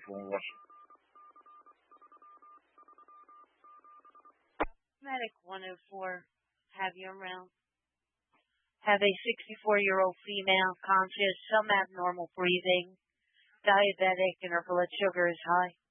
Medic 104, have you around? Have a 64-year-old female, conscious, some abnormal breathing, diabetic, and her blood sugar is high.